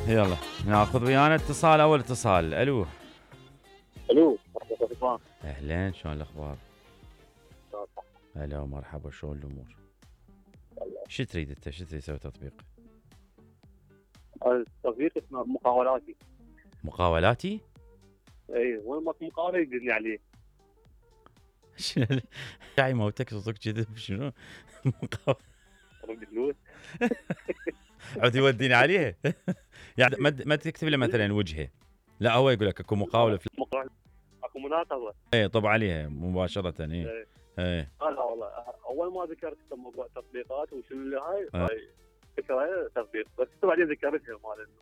يلا ناخذ ويانا اتصال، اول اتصال. الو. الو، مرحبا صفوان. اهلين، شلون الاخبار؟ هلا ومرحبا، شلون الامور؟ شو تريد انت؟ شو تريد تسوي تطبيق؟ التطبيق اسمه مقاولاتي. مقاولاتي؟ اي، وين ما مقاولة يدلني عليه. جاي موتك صوتك كذب شنو؟ رد فلوس. عاد يوديني عليه. يعني ما تكتب له مثلا وجهه، لا هو يقول لك اكو مقاوله مقاولة اكو مناقضة. ايه طب عليها مباشره. ايه إيه. ايه لا والله، اول ما ذكرت موضوع التطبيقات وشنو اللي هاي آه. فكرة تطبيق، بس بعدين ذكرتها مال